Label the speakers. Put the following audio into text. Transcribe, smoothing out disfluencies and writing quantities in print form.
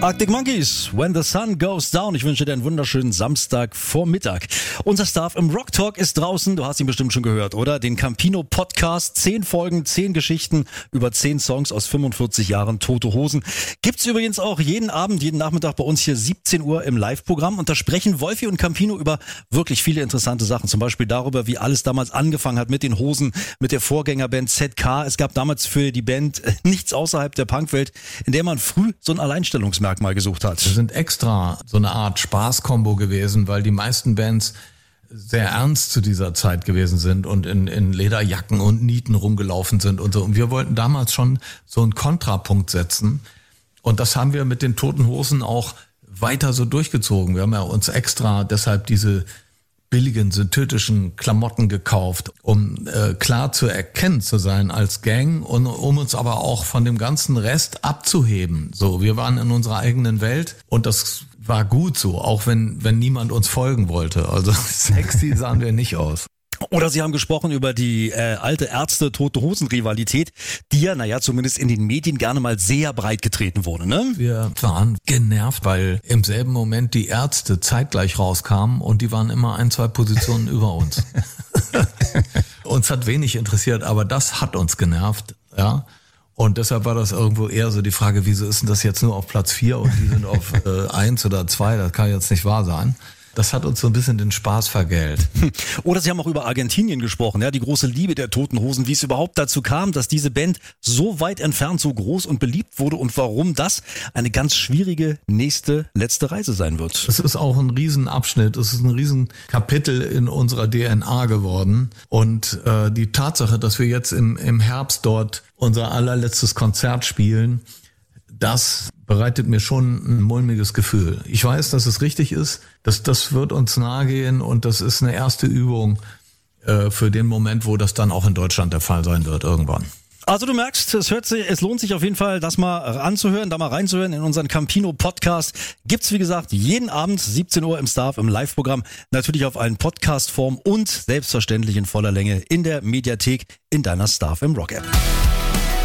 Speaker 1: Arctic Monkeys, When the Sun Goes Down. Ich wünsche dir einen wunderschönen Samstagvormittag. Unser Staff im Rock Talk ist draußen. Du hast ihn bestimmt schon gehört, oder? Den Campino Podcast. 10 Folgen, 10 Geschichten über 10 Songs aus 45 Jahren Tote Hosen. Gibt's übrigens auch jeden Abend, jeden Nachmittag bei uns hier 17 Uhr im Live-Programm. Und da sprechen Wolfi und Campino über wirklich viele interessante Sachen. Zum Beispiel darüber, wie alles damals angefangen hat mit den Hosen, mit der Vorgängerband ZK. Es gab damals für die Band nichts außerhalb der Punkwelt, in der man früh so ein Alleinstellungsmerkmal gesucht hat.
Speaker 2: Wir sind extra so eine Art Spaßkombo gewesen, weil die meisten Bands sehr ernst zu dieser Zeit gewesen sind und in Lederjacken und Nieten rumgelaufen sind und so. Und wir wollten damals schon so einen Kontrapunkt setzen. Und das haben wir mit den Toten Hosen auch weiter so durchgezogen. Wir haben ja uns extra deshalb diese billigen synthetischen Klamotten gekauft, um klar zu erkennen zu sein als Gang und um uns aber auch von dem ganzen Rest abzuheben. So, wir waren in unserer eigenen Welt und das war gut so, auch wenn niemand uns folgen wollte. Also sexy sahen wir nicht aus.
Speaker 1: Oder Sie haben gesprochen über die alte Ärzte-Tote-Hosen-Rivalität, die ja, zumindest in den Medien gerne mal sehr breit getreten wurde, ne?
Speaker 2: Wir waren genervt, weil im selben Moment die Ärzte zeitgleich rauskamen und die waren immer 1-2 Positionen über uns. Uns hat wenig interessiert, aber das hat uns genervt, ja. Und deshalb war das irgendwo eher so die Frage, wieso ist denn das jetzt nur auf Platz 4 und die sind auf 1 oder 2, das kann jetzt nicht wahr sein. Das hat uns so ein bisschen den Spaß vergällt.
Speaker 1: Oder Sie haben auch über Argentinien gesprochen, ja, die große Liebe der Toten Hosen, wie es überhaupt dazu kam, dass diese Band so weit entfernt so groß und beliebt wurde und warum das eine ganz schwierige letzte Reise sein wird.
Speaker 2: Es ist auch ein Riesenabschnitt, es ist ein Riesenkapitel in unserer DNA geworden und die Tatsache, dass wir jetzt im Herbst dort unser allerletztes Konzert spielen, das bereitet mir schon ein mulmiges Gefühl. Ich weiß, dass es richtig ist, das wird uns nahe gehen und das ist eine erste Übung für den Moment, wo das dann auch in Deutschland der Fall sein wird irgendwann.
Speaker 1: Also du merkst, es lohnt sich auf jeden Fall, das mal anzuhören, da mal reinzuhören in unseren Campino Podcast. Gibt's wie gesagt jeden Abend 17 Uhr im Staff im Live-Programm, natürlich auf allen Podcast-Formen und selbstverständlich in voller Länge in der Mediathek in deiner Staff im Rock-App.